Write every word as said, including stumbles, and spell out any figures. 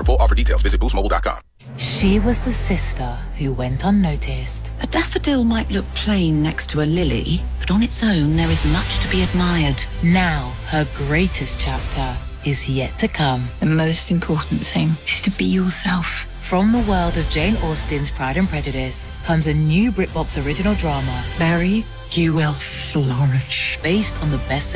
full offer details, visit boost mobile dot com. She was the sister who went unnoticed. A daffodil might look plain next to a lily, but on its own there is much to be admired. Now, her greatest chapter is yet to come. The most important thing is to be yourself. From the world of Jane Austen's Pride and Prejudice comes a new BritBox original drama. Mary, you will flourish. Based on the best